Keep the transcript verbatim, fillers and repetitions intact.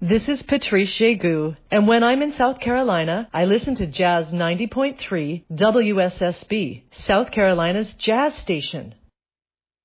This is Patrice Jegu, and when I'm in South Carolina, I listen to Jazz ninety point three W S S B, South Carolina's jazz station.